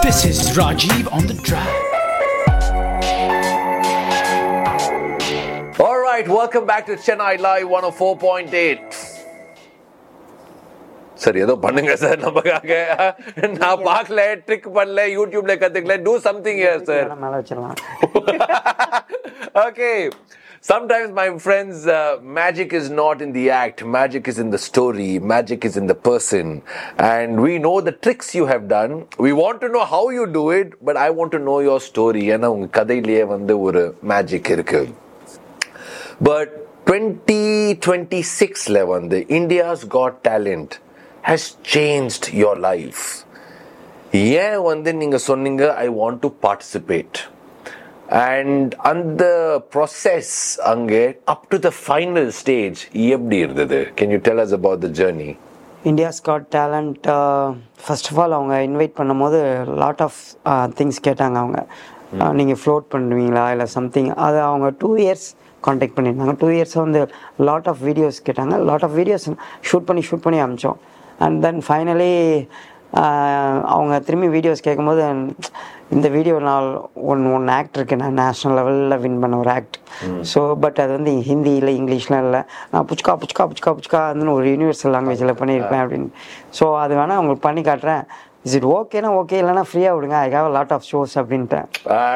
This is Rajiv on the track. All right, welcome back to Chennai Live 104.8. சரி ஏதோ பண்ணுங்க sir நமக்காக. நான் பார்க்கல, ட்ரிக் பண்ணல, யூடியூப்ல கத்துக்கல. Do something here, sir. மேல வச்சிரலாம். Okay. Sometimes, my friends, magic is not in the act. Magic is in the story. Magic is in the person. And we know the tricks you have done. We want to know how you do it, but I want to know your story. ஏன்னா உங்க கதையிலேயே வந்து ஒரு magic இருக்கு. But 2026ல வந்து India's Got Talent has changed your life. ஏன் வந்து நீங்க சொன்னீங்க I want to participate? And அந்த process அங்கே up to the final stage எப்படி இருந்தது? Can you tell us about the journey? India's Got Talent first of all அவங்க invite பண்ணும்போது லாட் ஆஃப் திங்ஸ் கேட்டாங்க. அவங்க நீங்கள் ஃப்ளோட் பண்ணுவீங்களா இல்லை சம்திங். அது அவங்க 2 years காண்டாக்ட் பண்ணியிருந்தாங்க. 2 years வந்து லாட் ஆஃப் வீடியோஸ் கேட்டாங்க. லாட் ஆஃப் வீடியோஸ் ஷூட் பண்ணி அமிச்சோம். அண்ட் தென் ஃபைனலி அவங்க திரும்பி வீடியோஸ் கேட்கும்போது இந்த வீடியோ நான் ஒன் ஆக்ட் இருக்கு, நான் நேஷ்னல் லெவலில் வின் பண்ண ஒரு ஆக்ட். ஸோ பட் அது வந்து ஹிந்தியில் இங்கிலீஷ்லாம் இல்லை, நான் புச்கா வந்து ஒரு யூனிவர்சல் லாங்குவேஜில் பண்ணியிருப்பேன் அப்படின்னு. ஸோ அது வேணால் அவங்களுக்கு பண்ணி காட்டுறேன். இஸ் இட் ஓகேனா ஓகே, இல்லைனா ஃப்ரீயாக விடுங்க, I have lot of shows அப்படின்ட்டேன்.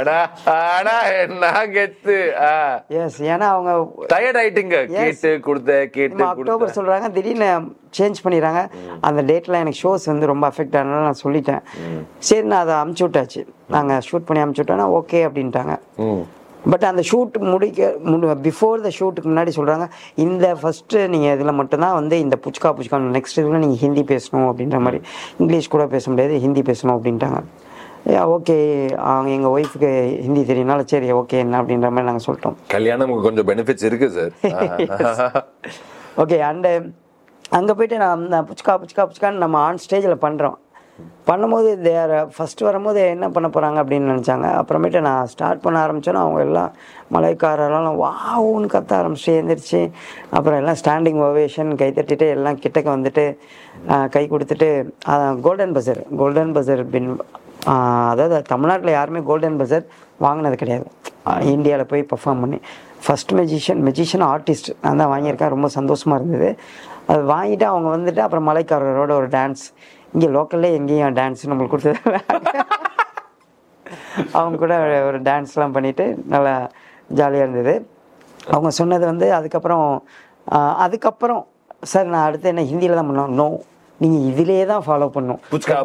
S, ஏன்னா அவங்க டயர்ட் ஆயிட்டுங்க கேட்டு அக்டோபர் சொல்றாங்க, திடீர்னு சேஞ்ச் பண்ணிடுறாங்க. அந்த டேட்ல எனக்கு ஷோஸ் வந்து ரொம்ப அஃபெக்ட் ஆனால நான் சொல்லிட்டேன். சரி, நான் அதை அமுச்சு விட்டாச்சு. நாங்கள் ஷூட் பண்ணி அமுச்சு விட்டோன்னா ஓகே அப்படின்ட்டாங்க. பட் அந்த ஷூட் பிஃபோர் த ஷூட்டுக்கு முன்னாடி சொல்கிறாங்க, இந்த ஃபஸ்ட்டு நீங்கள் இதில் மட்டும்தான் வந்து இந்த புச்கா நெக்ஸ்ட் இதில் நீங்கள் ஹிந்தி பேசணும் அப்படின்ற மாதிரி, இங்கிலீஷ் கூட பேச முடியாது, ஹிந்தி பேசணும் அப்படின்ட்டாங்க. ஓகே, அவங்க எங்கள் ஒய்ஃபுக்கு ஹிந்தி தெரியும்னால சரி ஓகே என்ன அப்படின்ற மாதிரி நாங்கள் சொல்லிட்டோம். கல்யாணம் கொஞ்சம் பெனிஃபிட்ஸ் இருக்குது சார். ஓகே, அண்டு அங்கே போயிட்டு நான் புச்கான்னு நம்ம ஆன் ஸ்டேஜில் பண்ணும்போது தேர் ஃபஸ்ட்டு வரும்போது என்ன பண்ண போகிறாங்க அப்படின்னு நினச்சாங்க. அப்புறமேட்டு நான் ஸ்டார்ட் பண்ண ஆரம்பித்தோன்னா அவங்க எல்லாம் மலைக்காரெல்லாம் வாவுன்னு கத்த ஆரம்பிச்சு எழுந்திரிச்சு, அப்புறம் எல்லாம் ஸ்டாண்டிங் ஓவேஷன், கை தட்டிட்டு எல்லாம் கிட்டக்க வந்துட்டு கை கொடுத்துட்டு கோல்டன் பஸர் பின், அதாவது தமிழ்நாட்டில் யாருமே கோல்டன் பஸர் வாங்கினது கிடையாது. இந்தியாவில் போய் பர்ஃபார்ம் பண்ணி ஃபஸ்ட் மெஜிஷியன் ஆர்டிஸ்ட் நான் தான் வாங்கியிருக்கேன். ரொம்ப சந்தோஷமாக இருந்தது. அது வாங்கிட்டு அவங்க வந்துட்டு அப்புறம் மலைக்காரரோட ஒரு டான்ஸ், இங்கே லோக்கல்லே எங்கேயும் டான்ஸ் நம்மளுக்கு கொடுத்தது, அவங்க கூட ஒரு டான்ஸ்லாம் பண்ணிவிட்டு நல்லா ஜாலியாக இருந்தது. அவங்க சொன்னது வந்து அதுக்கப்புறம் சார் நான் அடுத்து என்ன ஹிந்தியில் தான் பண்ணோம். நோ, நீங்கள் இதிலே தான் ஃபாலோ பண்ணணும்,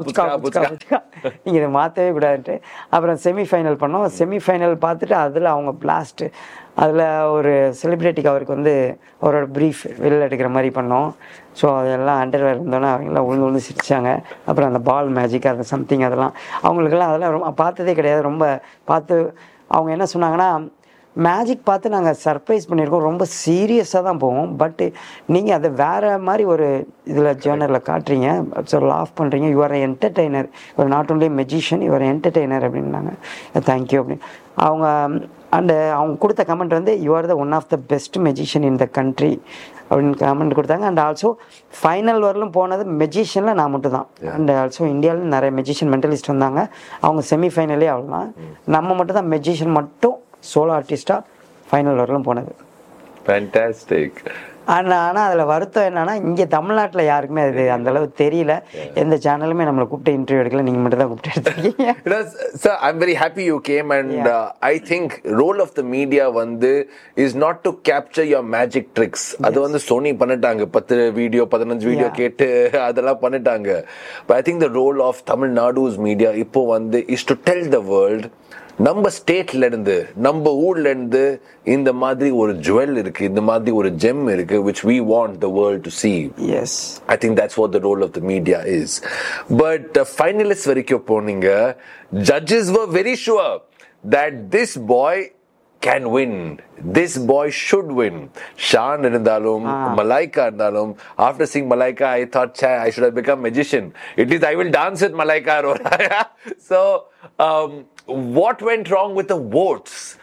நீங்கள் இதை மாற்றவே கூடாதுன்ட்டு. அப்புறம் செமிஃபைனல் பண்ணோம். செமிஃபைனல் பார்த்துட்டு அதில் அவங்க பிளாஸ்ட்டு, அதில் ஒரு செலிப்ரிட்டிக்கு அவருக்கு வந்து அவரோட ப்ரீஃப் வெளியில் எடுக்கிற மாதிரி பண்ணோம். ஸோ அதெல்லாம் அண்டர்வேர் இருந்தோன்னே அவங்களாம் உழுந்து சிரிச்சாங்க. அப்புறம் அந்த பால் மேஜிக் அது சம்திங் அதெல்லாம் அவங்களுக்கெல்லாம் அதெல்லாம் ரொம்ப பார்த்ததே கிடையாது. ரொம்ப பார்த்து அவங்க என்ன சொன்னாங்கன்னா, மேஜிக் பார்த்து நாங்கள் சர்ப்ரைஸ் பண்ணியிருக்கோம், ரொம்ப சீரியஸாக தான் போவோம், பட்டு நீங்கள் அதை வேறு மாதிரி ஒரு இதில் ஜேர்னரில் காட்டுறீங்க, ஸோ லாஃப் பண்ணுறீங்க, யூஆர் என்டர்டெய்னர், ஒரு not only magician, you are entertainer அப்படின்னாங்க. தேங்க்யூ அப்படின்னு அவங்க. அண்டு அவங்க கொடுத்த கமெண்ட் வந்து you are the one of the best magician in the country அப்படின்னு கமெண்ட் கொடுத்தாங்க. அண்ட் ஆல்சோ ஃபைனல் வரலும் போனது மெஜிஷியனில் நான் மட்டும் தான். அண்ட் ஆல்சோ இந்தியாவில் நிறைய மெஜிஷியன் மென்டலிஸ்ட் வந்தாங்க, அவங்க செமிஃபைனலே அவ்வளோதான். நம்ம மட்டும் தான் மெஜிஷியன் மட்டும் சோலோ ஆர்டிஸ்டாக ஃபைனல் வரலும் போனது. Fantastic. ஆனால் அதில் வருத்தம் என்னன்னா, இங்கே தமிழ்நாட்டில் யாருக்குமே அது அந்தளவு தெரியல. எந்த சேனலுமே நம்மளை கூப்பிட்டு இன்டர்வியூ எடுக்கல, நீங்கள் மட்டும் தான் கூப்பிட்டு எடுத்துருக்கீங்க. Sir, I'm very happy you came, and I think role of the media வந்து is not to capture your magic tricks. அது வந்து சோனி பண்ணிட்டாங்க, 10 வீடியோ 15 வீடியோ கேட்டு அதெல்லாம் பண்ணிட்டாங்க. But I think the role of Tamil Nadu's media இப்போ வந்து is to tell the world, நம்ம ஸ்டேட்ல இருந்து நம்ம ஊர்ல இருந்து இந்த மாதிரி ஒரு ஜுவல் இருக்கு, இந்த மாதிரி ஒரு ஜெம் இருக்கு, which we want the world to see. Yes, I think that's what the role of the media is. But finalists வரைக்கும் போனீங்க, judges were very sure that this boy can win, this boy should win. Shan irundalum, Malaika irundalum, after seeing Malaika I thought I should have become magician. At least I will dance with Malaika. So what went wrong with the votes?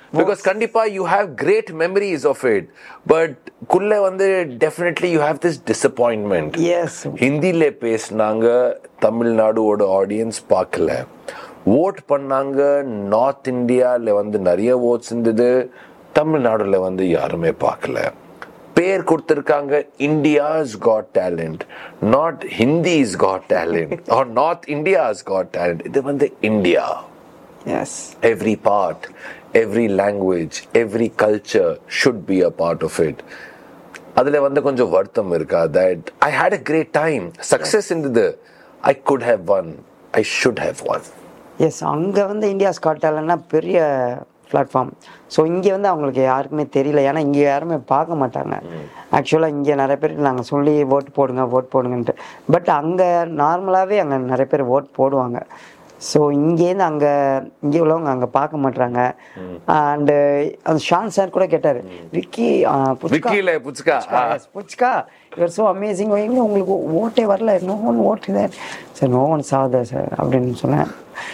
because kandipa you have great memories of it, but kulle வந்து definitely you have this disappointment. Yes. ஹிந்தில பேசினாங்க, தமிழ்நாடோட audience பார்க்கல. Vote பண்ணாங்க, north இந்தியாவில் வந்து நிறைய oats இருந்தது, தமிழ்நாடுல வந்து யாருமே பார்க்கல. பேர் கொடுத்திருக்காங்க, India's God talent, not ஹிந்திஸ் God talent R north India's God talent. இது வந்து India. Yes. Every part, every language, every culture should be a part of it. அதுல வந்து கொஞ்சம் வருத்தம் இருக்கா, that I had a great time, success இருந்தது, I could have won, I should have won. S, அங்கே வந்து இந்தியா ஸ்காட் டேலண்ட்னா பெரிய platform. So இங்கே வந்து அவங்களுக்கு யாருக்குமே தெரியல, ஏன்னா இங்கே யாருமே பார்க்க மாட்டாங்க. ஆக்சுவலாக இங்கே நிறைய பேருக்கு நாங்கள் சொல்லி ஓட் போடுங்கன்ட்டு, பட் அங்கே நார்மலாகவே அங்கே நிறைய பேர் ஓட் போடுவாங்க. ஸோ இங்கேருந்து இங்கே உள்ளவங்க அங்கே பார்க்க மாட்டாங்க. அண்டு அந்த ஷான் சார் கூட கேட்டார், புச்கா யுவர் ஸோ அமேசிங், எங்கே உங்களுக்கு ஓட்டே வரல, நோ ஒன் ஓட் தேர் சார், நோ ஒன் சா தேர் சார் அப்படின்னு சொன்னேன்.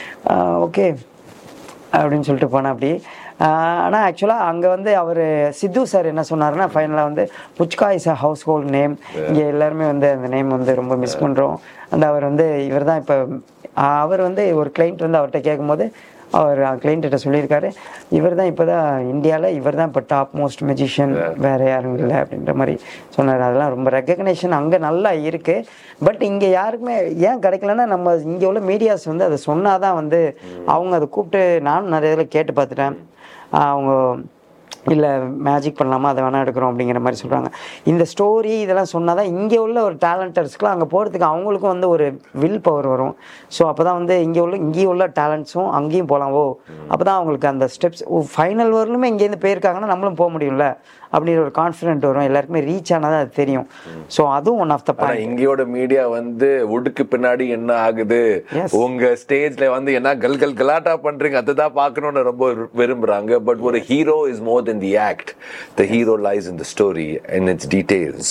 ஓகே அப்படின்னு சொல்லிட்டு போனேன் அப்படி. ஆனால் ஆக்சுவலாக அங்கே வந்து அவர் சித்து சார் என்ன சொன்னார்னா, ஃபைனலாக வந்து புச்கா is a house hold name, இங்கே எல்லாருமே வந்து அந்த நேம் வந்து ரொம்ப மிஸ் பண்ணுறோம். அண்ட் அவர் வந்து இவர் தான் இப்போ அவர் வந்து ஒரு கிளைண்ட் வந்து அவர்கிட்ட கேட்கும்போது அவர் கிளைண்ட்ட சொல்லியிருக்காரு, இவர் தான் இப்போ தான் இந்தியாவில் இவர் தான் இப்போ டாப் மோஸ்ட் மெஜிஷியன், வேறு யாரும் இல்லை அப்படின்ற மாதிரி சொன்னார். அதெல்லாம் ரொம்ப ரெக்கக்னேஷன் அங்கே நல்லா இருக்குது. பட் இங்கே யாருக்குமே ஏன் கிடைக்கலன்னா, நம்ம இங்கே உள்ள மீடியாஸ் வந்து அதை சொன்னால் தான் வந்து அவங்க அதை கூப்பிட்டு, நானும் நிறைய இதில் கேட்டு பார்த்துட்டேன், அவங்க இல்லை மேஜிக் பண்ணலாமா, அதை வேணா எடுக்கிறோம் அப்படிங்கிற மாதிரி சொல்கிறாங்க. இந்த ஸ்டோரி இதெல்லாம் சொன்னால் தான் இங்கே உள்ள ஒரு டேலண்டர்ஸ்க்குலாம் அங்கே போகிறதுக்கு அவங்களுக்கும் வந்து ஒரு வில் பவர் வரும். ஸோ அப்போ தான் வந்து இங்கேயும் உள்ள டேலண்ட்ஸும் அங்கேயும் போகலாம். அப்போ தான் அவங்களுக்கு அந்த ஸ்டெப்ஸ் ஃபைனல் வரலுமே இங்கேருந்து போயிருக்காங்கன்னா நம்மளும் போக முடியும்ல அப்படின்ற ஒரு கான்ஃபிடென்ட் வரும், எல்லாருக்குமே ரீச் ஆனால் அது தெரியும். ஸோ அதுவும் one of the point. இங்கேயோட media வந்து உடுக்கு பின்னாடி என்ன ஆகுது, உங்க ஸ்டேஜ்ல வந்து என்ன கலாட்டா பண்றீங்க அதுதான் பார்க்கணும்னு ரொம்ப விரும்புறாங்க. பட் ஒரு hero is more then the act, the hero lies in the story and it's details.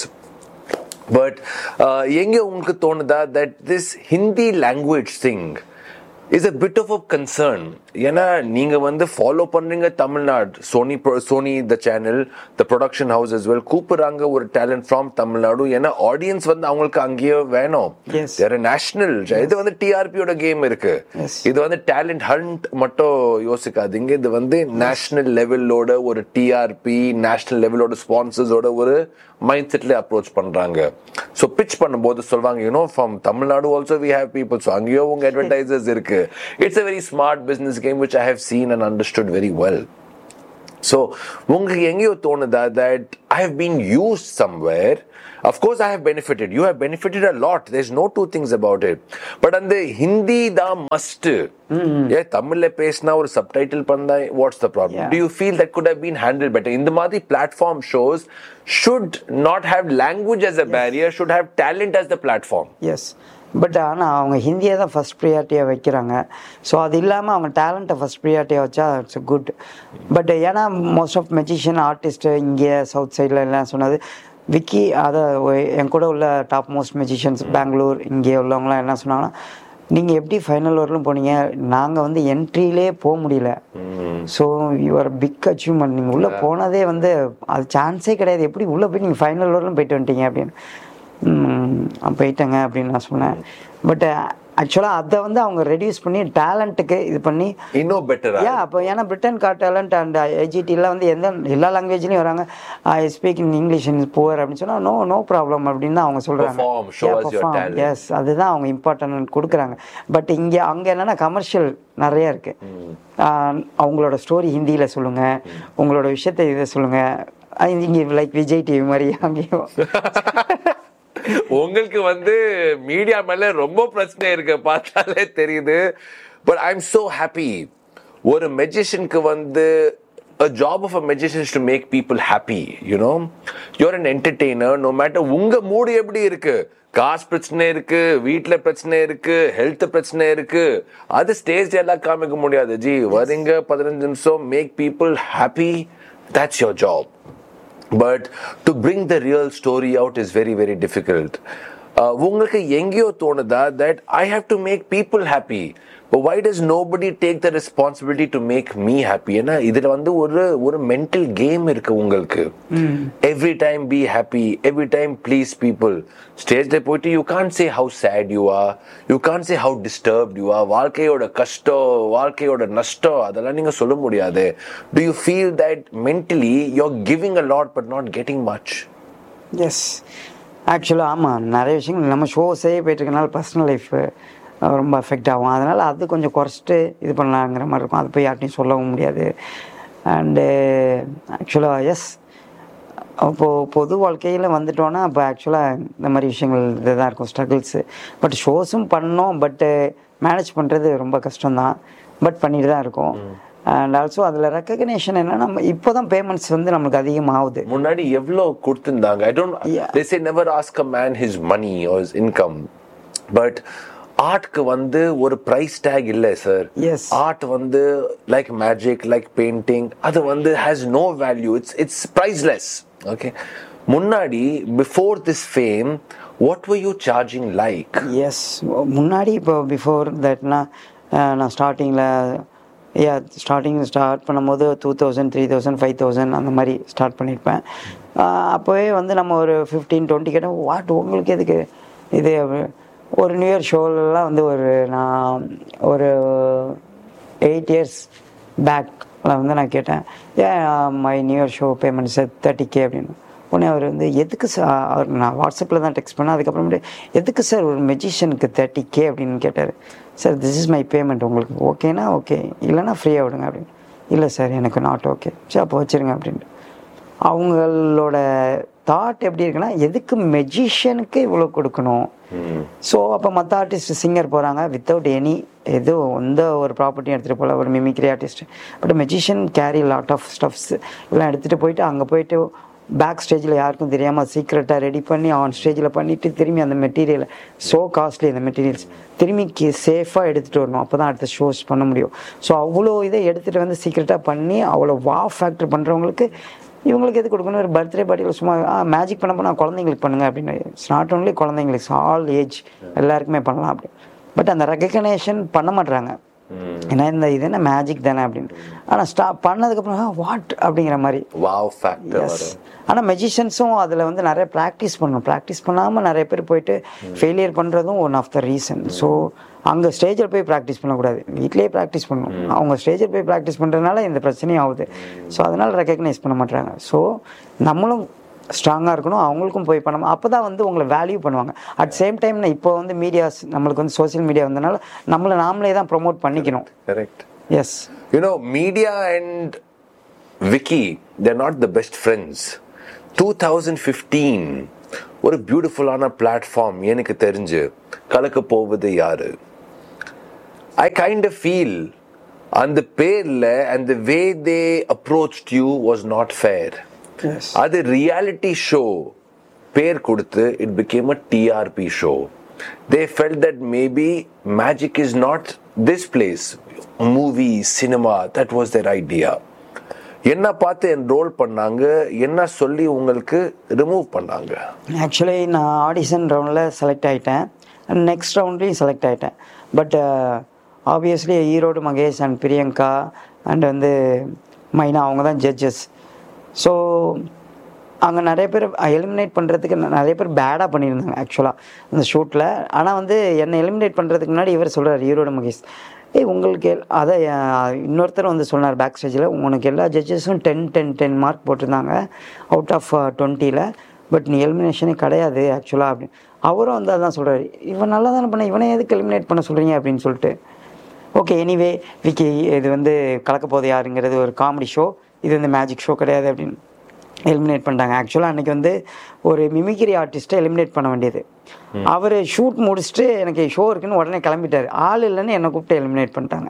But எங்க உங்களுக்கு தோணுதா that this Hindi language thing is a bit of a concern? ஏன்னா நீங்க வந்து ஃபாலோ பண்றீங்க Tamil Nadu, Sony the channel, the production house as well, கூப்பிடுறாங்க ஒரு talent from Tamil Nadu, ஏன்னா ஆடியன்ஸ் வந்து அவங்களுக்கு அங்கேயே வேணும். நேஷனல் இது வந்து டிஆர்பியோட கேம் இருக்கு. இது வந்து டேலண்ட் ஹண்ட் மட்டும் யோசிக்காதீங்க, இது வந்து நேஷனல் லெவலோட ஒரு டிஆர்பி, நேஷனல் லெவலோட ஸ்பான்சர்ஸோட ஒரு மைண்ட் செட்ல அப்ரோச் பண்றாங்க. ஸோ பிச் பண்ணும்போது சொல்வாங்க, you know from Tamil Nadu also we have people, so அங்கேயோ உங்க அட்வர்டைசர்ஸ் இருக்கு. It's a very smart business game which I have seen and understood very well. So உங்களுக்கு எங்கேயோ தோணுதா that I have been used somewhere? Of course I have benefited, you have benefited a lot, there's no two things about it. But அந்த ஹிந்தி தான் must. தமிழ்ல பேசினா ஒரு subtitle பண்ணா what's the problem? Do you feel that could have been handled better? இந்த மாதிரி platform shows should not have language as a barrier, should have talent as the platform. Yes. But ஆனால் அவங்க ஹிந்தியை தான் ஃபஸ்ட் ப்ரியாரிட்டியாக வைக்கிறாங்க. So அது இல்லாமல் அவங்க டேலண்ட்டை ஃபஸ்ட் ப்ரியாரிட்டியாக வச்சா இட்ஸ் குட். பட் ஏன்னா மோஸ்ட் ஆஃப் மெஜிஷியன் ஆர்டிஸ்ட்டு இங்கே சவுத் சைடில் எல்லாம் சொன்னது, விக்கி அதை என் கூட உள்ள டாப் மோஸ்ட் மெஜிஷியன்ஸ் பெங்களூர் இங்கே உள்ளவங்களாம் என்ன சொன்னாங்கன்னா, நீங்கள் எப்படி ஃபைனல் வரலும் போனீங்க, நாங்கள் வந்து என்ட்ரியிலே போக முடியல. ஸோ யுவர் பிக் அச்சீவ்மெண்ட், நீங்கள் உள்ளே போனதே வந்து அது சான்ஸே கிடையாது, எப்படி உள்ளே போய் நீங்கள் ஃபைனல் வரலும் போயிட்டு வந்துட்டீங்க அப்படின்னு போயிட்டேங்க அப்படின்னு நான் சொன்னேன். பட் ஆக்சுவலாக அதை வந்து அவங்க ரெடியூஸ் பண்ணி டேலண்ட்டுக்கு இது பண்ணி இன்னும் பெட்டர். அப்போ ஏன்னா பிரிட்டன் காட் டேலண்ட் அண்ட் ஐஜிடிலாம் வந்து எல்லா லாங்குவேஜ்லையும் வராங்க. I speak in English in poor அப்படின்னு சொன்னால் நோ ப்ராப்ளம் அப்படின்னு தான் அவங்க சொல்கிறாங்க. எஸ், அதுதான் அவங்க இம்பார்ட்டன்ட் கொடுக்குறாங்க. பட் அங்கே என்னென்னா கமர்ஷியல் நிறையா இருக்குது. அவங்களோட ஸ்டோரி ஹிந்தியில் சொல்லுங்கள், உங்களோட விஷயத்தை இதை சொல்லுங்கள், இங்கே லைக் விஜய் டிவி மாதிரி அங்கேயும் உங்களுக்கு வந்து மீடியா மேல ரொம்ப பிரச்சனை இருக்கு பார்த்தாலே தெரியுது. But I am so happy. ஒரு மெஜிஷியனுக்கு வந்து a job of a magician is to make people happy, you know. You're an entertainer, no matter உங்க மூடு எப்படி இருக்கு, காசு பிரச்சனை இருக்கு, வீட்டுல பிரச்சனை இருக்கு, ஹெல்த் பிரச்சனை இருக்கு, அது ஸ்டேஜ் எல்லாம் காமிக்க முடியாது. ஜி வரீங்க 15 நிமிஷம், make people happy, that's your job. But to bring the real story out is very very difficult. உங்களுக்கு எங்கேயோ தோணுதா that I have to make people happy, why does nobody take the responsibility to make me happy? ஏன்னா இதுல வந்து ஒரு mental game இருக்கு உங்களுக்கு. Every time be happy, every time please people. ஸ்டேஜ்ல போயிட்டு you can't say how sad you are, you can't say how disturbed you are. வாழ்க்கையோட கஷ்டம், வாழ்க்கையோட நஷ்டம் அதெல்லாம் நீங்க சொல்ல முடியாது. Do you feel that mentally you're giving a lot but not getting much? S, ஆக்சுவலாக ஆமாம், நிறைய விஷயங்கள் நம்ம ஷோஸே போயிட்டு இருக்கனால பர்சனல் லைஃப் ரொம்ப அஃபெக்ட் ஆகும். அதனால் அது கொஞ்சம் குறைச்சிட்டு இது பண்ணலாங்கிற மாதிரி இருக்கும். அது போய் யார்ட்டையும் சொல்லவும் முடியாது. அண்டு ஆக்சுவலாக எஸ், அப்போது பொது வாழ்க்கையில் வந்துட்டோன்னா அப்போ ஆக்சுவலாக இந்த மாதிரி விஷயங்கள் இதுதான் இருக்கும், ஸ்ட்ரகிள்ஸு. பட் ஷோஸும் பண்ணோம், பட்டு மேனேஜ் பண்ணுறது ரொம்ப கஷ்டம்தான். பட் பண்ணிட்டு தான் இருக்கோம். அண்ட் ஆல்சோ அதில் ரெக்கக்னேஷன் என்னன்னா, நம்ம இப்போ தான் பேமெண்ட்ஸ் வந்து நம்மளுக்கு அதிகமாகுது. முன்னாடி எவ்வளோ கொடுத்துருந்தாங்க. I don't, they say never ask a man his money or his income. But ஆர்ட்க்கு வந்து ஒரு ப்ரைஸ் டேக் இல்லை சார். ஆர்ட் வந்து லைக் மேஜிக், லைக் பெயிண்டிங், அது வந்து has no value. It's priceless. Okay, முன்னாடி before this fame what var you charging like? S, முன்னாடி இப்போ before தட்னா நான் ஸ்டார்ட் பண்ணும்போது 2000, 3000, 5000 அந்த மாதிரி ஸ்டார்ட் பண்ணியிருப்பேன். அப்போவே வந்து நம்ம ஒரு 15-20 கேட்டோம். வாட் உங்களுக்கு எதுக்கு இது? ஒரு நியூ இயர் ஷோலெலாம் வந்து நான் ஒரு 8 years பேக்கில் வந்து நான் கேட்டேன், ஏன் my new year show payment sir 30K அப்படின்னு. உடனே அவர் வந்து எதுக்கு சார், அவர் நான் வாட்ஸ்அப்பில் தான் டெக்ஸ்ட் பண்ணேன். அதுக்கப்புறமேட்டு எதுக்கு சார் ஒரு மெஜிஷியனுக்கு 30K அப்படின்னு கேட்டார். Sir this is my payment, உங்களுக்கு ஓகேனா ஓகே, இல்லைனா ஃப்ரீயாக விடுங்க அப்படின்னு. இல்லை சார் எனக்கு நாட் ஓகே, சரி அப்போ வச்சுருங்க அப்படின்ட்டு. அவங்களோட தாட் எப்படி இருக்குன்னா, எதுக்கு மெஜிஷியனுக்கு இவ்வளோ கொடுக்கணும்? ஸோ அப்போ மற்ற ஆர்டிஸ்ட் சிங்கர் போகிறாங்க வித்தவுட் எந்த ஒரு ப்ராப்பர்ட்டியும் எடுத்துகிட்டு போகல, ஒரு mimicry artist. But magician carry lot of stuffs எல்லாம் எடுத்துகிட்டு போயிட்டு அங்கே போயிட்டு பேக் ஸ்டேஜில் யாருக்கும் தெரியாமல் சீக்ரெட்டாக ரெடி பண்ணி ஆன் ஸ்டேஜில் பண்ணிவிட்டு திரும்பி அந்த மெட்டீரியலை, ஸோ காஸ்ட்லி அந்த மெட்டீரியல்ஸ், திரும்பி சேஃபாக எடுத்துகிட்டு வரணும். அப்போ தான் அடுத்த ஷோஸ் பண்ண முடியும். ஸோ அவ்வளோ இதை எடுத்துகிட்டு வந்து சீக்ரெட்டாக பண்ணி அவ்வளோ ஃபேக்டர் பண்ணுறவங்களுக்கு இவங்களுக்கு எது கொடுக்கணும்? ஒரு பர்த்டே பார்ட்டியில் சும்மா மேஜிக் பண்ண போனால் குழந்தைங்களுக்கு பண்ணுங்கள் அப்படின்னு. இட்ஸ் நாட் ஓன்லி குழந்தைங்களுக்கு, ஆல் ஏஜ் எல்லாருக்குமே பண்ணலாம் அப்படி. பட் அந்த ரெகக்னேஷன் பண்ண மாட்டுறாங்க. ஏன்னா இந்த இது என்ன மேஜிக் தானே அப்படின்னு. ஆனால் பண்ணதுக்கப்புறம் வாட் அப்படிங்கிற மாதிரி. ஆனால் மெஜிஷியன்ஸும் அதில் வந்து நிறைய ப்ராக்டிஸ் பண்ணணும். ப்ராக்டிஸ் பண்ணாமல் நிறைய பேர் போயிட்டு ஃபெயிலியர் பண்ணுறதும் one of the reason. So அங்கே ஸ்டேஜில் போய் ப்ராக்டிஸ் பண்ணக்கூடாது, வீட்லேயே ப்ராக்டிஸ் பண்ணணும். அவங்க ஸ்டேஜில் போய் ப்ராக்டிஸ் பண்ணுறதுனால இந்த பிரச்சனையும் ஆகுது. ஸோ அதனால் ரெக்கக்னைஸ் பண்ண மாட்டாங்க. ஸோ நம்மளும் ஸ்ட்ராங்காக இருக்கணும், அவங்களுக்கும் போய் பண்ணணும். அப்போ தான் வந்து உங்களை வேல்யூ பண்ணுவாங்க. அட் சேம் டைம் இப்போ வந்து மீடியாஸ், நம்மளுக்கு வந்து சோசியல் மீடியா வந்தனால நாமளே தான் ப்ரொமோட் பண்ணிக்கணும். Correct. S, you know media and Vicky, there not the best friends. 2015 ஒரு பியூட்டிஃபுல்லான பிளாட்ஃபார்ம் எனக்கு தெரிஞ்சு கலக்க போவது யாரு. ஐ கைண்ட் ஆஃப் ஃபீல் அந்த பேர்ல and the way they approached you was not fair. அது ரியாலிட்டி ஷோ பேர் கொடுத்து it became a TRP show. They felt that maybe magic is not this place, movie, cinema, that was their idea. என்ன பார்த்து enrol பண்ணாங்க, என்ன சொல்லி உங்களுக்கு remove பண்ணாங்க? ஆக்சுவலி நான் ஆடிஷன் ரவுண்டில் செலக்ட் ஆகிட்டேன், நெக்ஸ்ட் ரவுண்ட்லேயும் செலக்ட் ஆகிட்டேன். But obviously Erode Mahesh and Priyanka and வந்து மைனா அவங்க தான் ஜட்ஜஸ். ஸோ அங்கே நிறைய பேர் எலிமினேட் பண்ணுறதுக்கு நிறைய பேர் பேடாக பண்ணியிருந்தாங்க ஆக்சுவலாக அந்த ஷூட்டில். ஆனால் வந்து என்னை எலிமினேட் பண்ணுறதுக்கு முன்னாடி இவர் சொல்கிறார், ஈரோடு மகேஷ், உங்களுக்கு அதை இன்னொருத்தர் வந்து சொன்னார் பேக் ஸ்டேஜில், உனக்கு எல்லா ஜட்ஜஸும் 10 மார்க் போட்டிருந்தாங்க அவுட் ஆஃப் 20ல், பட் நீ எலிமினேஷனே கிடையாது ஆக்சுவலாக அப்படின்னு. அவரும் வந்து அதான் சொல்கிறார், இவன் நல்லா தானே பண்ண, இவனை எதுக்கு எலிமினேட் பண்ண சொல்கிறீங்க அப்படின்னு சொல்லிட்டு. ஓகே, எனிவே விக்கி, இது வந்து கலக்க போது யாருங்கிறது ஒரு காமெடி ஷோ, இது வந்து மேஜிக் ஷோ கிடையாது அப்படின்னு எலிமினேட் பண்ணிட்டாங்க. ஆக்சுவலாக அன்றைக்கி வந்து ஒரு மிமிக்ரி ஆர்டிஸ்ட்டை எலிமினேட் பண்ண வேண்டியது. அவர் ஷூட் முடிச்சுட்டு எனக்கு ஷோ இருக்குன்னு உடனே கிளம்பிட்டார். ஆள் இல்லைன்னு என்னை கூப்பிட்டு எலிமினேட் பண்ணிட்டாங்க.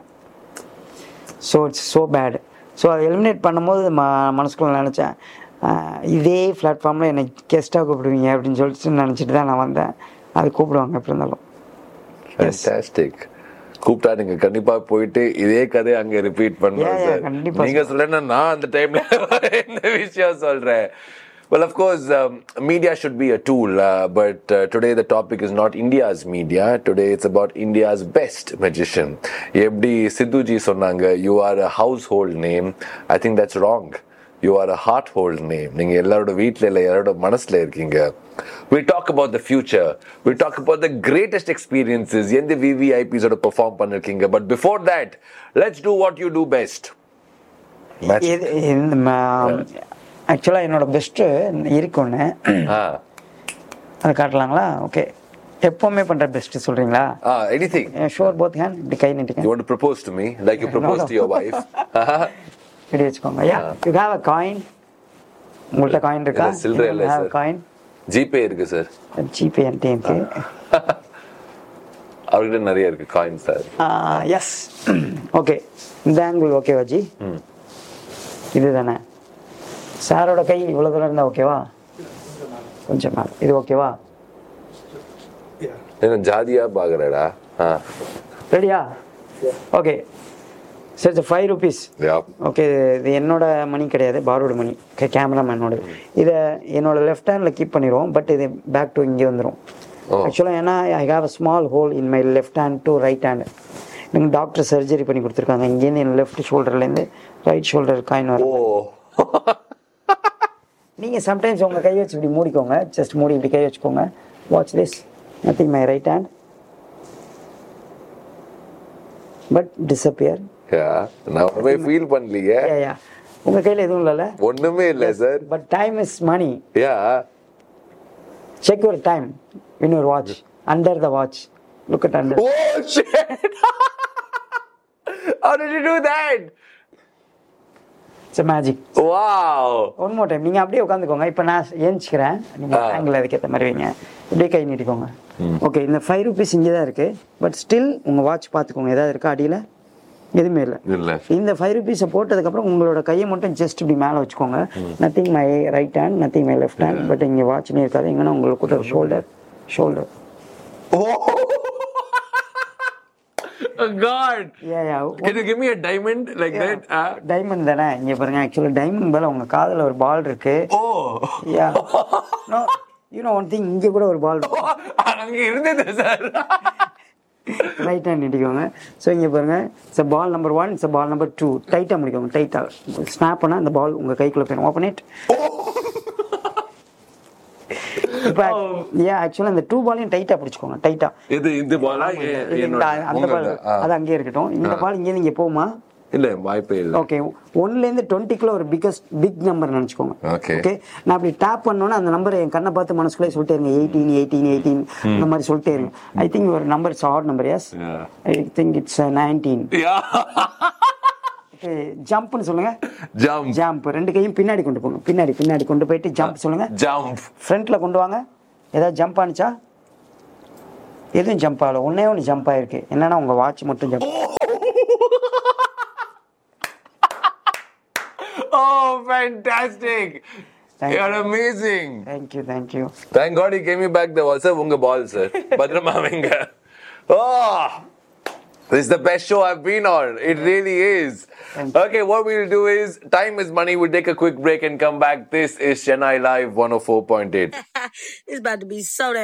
So it's so bad. So அதை எலிமினேட் பண்ணும்போது மனசுக்குள்ள நினச்சேன், இதே பிளாட்ஃபார்மில் என்னை கெஸ்ட்டாக கூப்பிடுவீங்க அப்படின்னு சொல்லிட்டு நினச்சிட்டு தான் நான் வந்தேன். அது கூப்பிடுவாங்க எப்படி இருந்தாலும். கூப்பிட்டா நீங்க கண்டிப்பா போயிட்டு இதே கதையை அங்க ரிப்பீட் பண்ணுவேன் சார். நீங்க சொல்ல நான் அந்த டைம்ல என்ன விஷயம் சொல்றேன். Well, of course, media should be a tool, but today the topic is not India's media. Today it's about India's best magician. Ebdi Sidhuji Sonanga, you are a household name. I think that's wrong. You are a hearthold name. நீங்க எல்லாரோட வீட்ல இல்ல யாரோட மனசுல இருக்கீங்க. We talk about the future. We talk about the greatest experiences. எந்த VVIPs ஓட perform பண்ணிருக்கீங்க. But before that, let's do what you do best. ஆக்சுவலாக என்னோட பெஸ்ட்டு இருக்குன்னு அதை காட்டலாங்களா? ஓகே, எப்பவுமே பண்ற பெஸ்ட் சொல்றீங்களா? Anything. ஷோர் போத் ஹேண்ட் இப்படி கை நீட்டுங்க. You want to propose to me like you proposed to your wife? இப்படி வச்சுக்கோங்க. You have a coin. உங்கள்கிட்ட காயின் இருக்கா? சில்லறை இல்ல சார். காயின் ஜிபே இருக்கு சார். ஜிபே என்கிட்ட இருக்கு. அவர்கிட்ட நிறைய இருக்கு காயின் சார். எஸ். ஓகே, இந்த ஆங்கிள் ஓகேவா ஜி? இதுதானே சாரோட கை இவ்வளவு தூரம் இருந்தா ஓகேவா? கொஞ்சம் இது ஓகேவா? ஜாதியா பாக்குறடா. ரெடியா? Okay sir, 5 rupees. ஓகே, இது என்னோட மணி கிடையாது, பாரோட மணி, கேமராமேனோட. இதை என்னோட லெஃப்ட் ஹேண்டில் கீப் பண்ணிடுவோம். பட் இது பேக் டு இங்கே வந்துடும் ஆக்சுவலாக. ஏன்னா I have a small whole in my left hand to right hand. எனக்கு டாக்டர் சர்ஜரி பண்ணி கொடுத்துருக்காங்க. இங்கேருந்து என் லெஃப்ட் ஷோல்டர்லேருந்து ரைட் ஷோல்டர் காயின் வரும். நீங்கள் சம்டைம்ஸ் உங்கள் கை வச்சு இப்படி மூடிக்கோங்க. ஜஸ்ட் மூடி இப்படி கை வச்சுக்கோங்க. Watch this. Nothing my right hand but disappear. Feel பண்ணலையே. உங்க கையில எதுவும் இல்லைல்ல? ஒண்ணுமே இல்லை sir. But time is money. Check your time in your watch. Under the watch. Look at under. Oh shit. How did you do that? It's a magic. Wow. One more time. நீங்க அப்படியே உட்காந்துக்கோங்க. இப்போ நான் ஏஞ்சிக்கிறேன். நீங்க angle அதுக்கேற்ற மாதிரி வைங்க. இப்படியே கை நீட்டிக்கோங்க. Okay, இந்த 5 rupees இங்கே தான் இருக்கு. பட் ஸ்டில் உங்க வாட்ச் பார்த்துக்கோங்க. ஏதாவது இருக்கா அடியில்? எதுவுமே இல்லை. இந்த 5 rupees போட்டதுக்கப்புறம் உங்களோட கையை மட்டும் ஜஸ்ட் இப்படி மேலே வச்சுக்கோங்க. Nothing my right hand, nothing my left hand. But இங்கே வாட்ச்னே இருக்காது. எங்கன்னா உங்களுக்கு shoulder. Oh God. Yeah. Can you give me a diamond like that? Diamond தானே? இங்க பாருங்க, ஆக்சுவலா டைமண்ட் மேல உங்க காதுல ஒரு பால் இருக்கு. Yeah. No, you know one thing, இங்க கூட ஒரு பால் இருக்கு. அங்க இருந்தது சார். Right hand நீட்டிக்கோங்க. ஸோ இங்கே பாருங்க, it's ball number 1, it's ball number 2. டைட்டாக முடிக்கோங்க. டைட்டாக ஸ்னாப் பண்ணால் அந்த பால் உங்கள் கைக்குள்ளே போயிடும். Open it. இப்போ ஆக்சுவலாக இந்த 2 பாலையும் டைட்டாக பிடிச்சிக்கோங்க. டைட்டாக இந்த பாலா? அந்த பால் அது அங்கேயே இருக்கட்டும். இந்த பால் இங்கே நீங்கள் போகுமா? இல்ல, வாய்ப்பே இல்லை. ஓகே, 1லேருந்து 20க்குள்ள ஒரு பிக் நம்பர் நினைச்சுக்கோங்க. ஓகே, நான் அப்படி டேப் பண்ணோன்னா அந்த நம்பர் என் கண்ணை பார்த்து மனசுக்குள்ளே சொல்லிட்டே இருங்க. 18 அந்த மாதிரி சொல்லிட்டே இருங்க. ஐ திங்க் ஒரு number it's add number. S, I think it's 19. ஜம்ப்னு சொல்லுங்க. ஜம்ப். 2 கையும் பின்னாடி கொண்டு போங்க. பின்னாடி கொண்டு போயிட்டு ஜம்ப் சொல்லுங்க. ஜம்ப். ஃப்ரண்ட்ல கொண்டு வாங்க. ஏதாவது ஜம்ப் ஆனிச்சா? எதுவும் ஜம்ப் ஆகல. ஒன்னே ஜம்ப் ஆயிருக்கு. என்னன்னா உங்க வாட்ச் மட்டும் jump. Oh, fantastic. You're amazing. Thank you. Thank God he gave me back the ball, sir. Unga ball, sir. Badrama venga. Oh, this is the best show I've been on. It really is. Okay, what we'll do is, time is money. We'll take a quick break and come back. This is Chennai Live 104.8. It's about to be so damn